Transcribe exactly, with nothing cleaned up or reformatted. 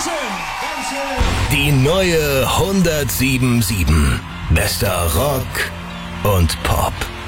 Dankeschön. Dankeschön. Die neue hundertsieben Komma sieben. Bester Rock und Pop.